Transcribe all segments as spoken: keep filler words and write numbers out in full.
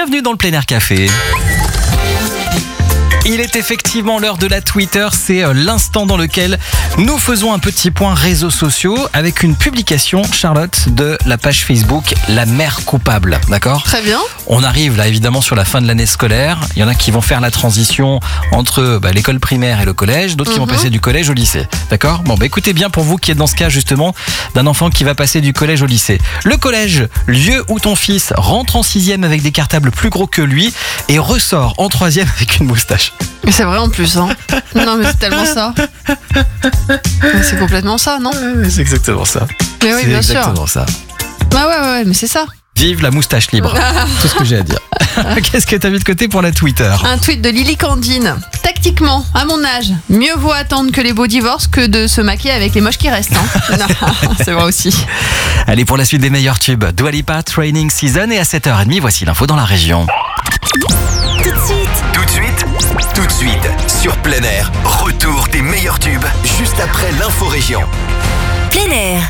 Bienvenue dans le Plein Air Café. Il est effectivement l'heure de la Twitter, c'est l'instant dans lequel nous faisons un petit point réseaux sociaux avec une publication, Charlotte, de la page Facebook La Mère Coupable, d'accord ? Très bien. On arrive là évidemment sur la fin de l'année scolaire, il y en a qui vont faire la transition entre bah, l'école primaire et le collège, d'autres mm-hmm. qui vont passer du collège au lycée, d'accord ? Bon bah écoutez bien pour vous qui êtes dans ce cas justement d'un enfant qui va passer du collège au lycée. Le collège, lieu où ton fils rentre en sixième avec des cartables plus gros que lui et ressort en troisième avec une moustache. Mais c'est vrai en plus, hein. Non mais c'est tellement ça. Mais c'est complètement ça, non ? Ouais, c'est exactement ça. Mais oui, c'est bien exactement sûr. ça. Ah ouais, ouais, ouais, mais c'est ça. Vive la moustache libre. Tout ce que j'ai à dire. Qu'est-ce que t'as mis de côté pour la Twitter ? Un tweet de Lily Candine. Tactiquement, à mon âge, mieux vaut attendre que les beaux divorcent que de se maquiller avec les moches qui restent. Hein. Non, c'est vrai aussi. Allez, pour la suite des meilleurs tubes, Dua Lipa, Training Season, et à sept heures trente, voici l'info dans la région. Tout de suite. Tout de suite. Tout de suite. Sur Plein Air, retour des meilleurs tubes, juste après l'info-région. Plein Air.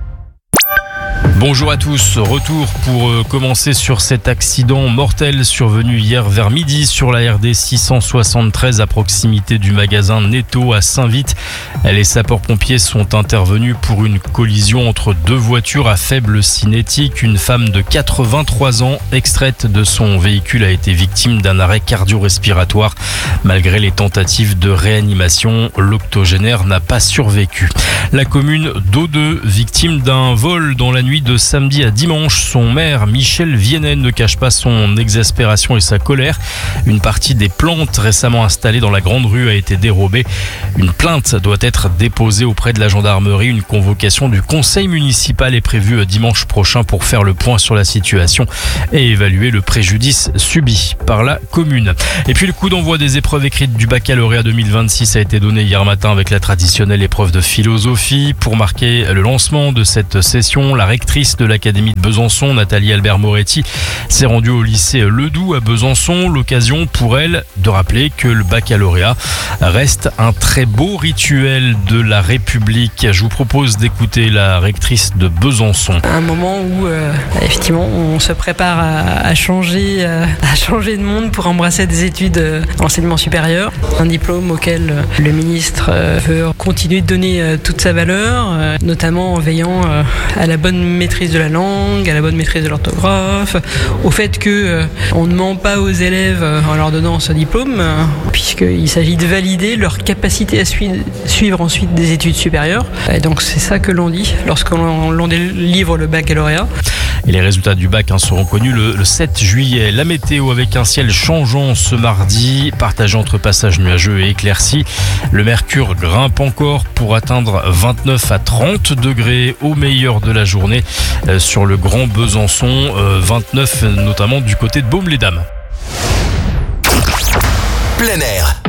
Bonjour à tous, retour pour euh, commencer sur cet accident mortel survenu hier vers midi sur la R D six cent soixante-treize à proximité du magasin Netto à Saint-Vith. Les sapeurs-pompiers sont intervenus pour une collision entre deux voitures à faible cinétique. Une femme de quatre-vingt-trois ans extraite de son véhicule a été victime d'un arrêt cardio-respiratoire. Malgré les tentatives de réanimation, l'octogénaire n'a pas survécu. La commune d'Audeux, victime d'un vol dans la nuit de samedi à dimanche, son maire Michel Viennet ne cache pas son exaspération et sa colère. Une partie des plantes récemment installées dans la grande rue a été dérobée. Une plainte doit être déposée auprès de la gendarmerie. Une convocation du conseil municipal est prévue dimanche prochain pour faire le point sur la situation et évaluer le préjudice subi par la commune. Et puis le coup d'envoi des épreuves écrites du baccalauréat deux mille vingt-six a été donné hier matin avec la traditionnelle épreuve de philosophie. Pour marquer le lancement de cette session, la rectrice de l'Académie de Besançon, Nathalie Albert-Moretti, s'est rendue au lycée Ledoux à Besançon. L'occasion pour elle de rappeler que le baccalauréat reste un très beau rituel de la République. Je vous propose d'écouter la rectrice de Besançon. Un moment où euh, effectivement on se prépare à, à changer, euh, à changer de monde pour embrasser des études euh, d'enseignement supérieur. Un diplôme auquel euh, le ministre euh, veut continuer de donner euh, toute sa valeur, euh, notamment en veillant euh, à la bonne maîtrise de la langue, à la bonne maîtrise de l'orthographe, au fait que euh, on ne ment pas aux élèves euh, en leur donnant ce diplôme, euh, puisqu'il s'agit de valider leur capacité à suivre, suivre ensuite des études supérieures. Et donc c'est ça que l'on dit lorsqu'on l'on délivre le baccalauréat. Et les résultats du bac hein, seront connus le, le sept juillet. La météo avec un ciel changeant ce mardi, partagé entre passages nuageux et éclaircis. Le mercure grimpe encore pour atteindre vingt-neuf à trente degrés au meilleur de la journée euh, sur le Grand Besançon, euh, vingt-neuf notamment du côté de Baume-les-Dames. Plein Air.